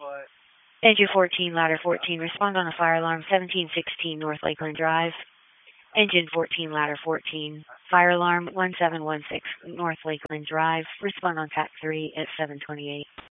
Engine 14, ladder 14, respond on a fire alarm 1716 North Lakeland Drive. Engine 14, ladder 14, fire alarm 1716 North Lakeland Drive. Respond on TAC 3 at 728.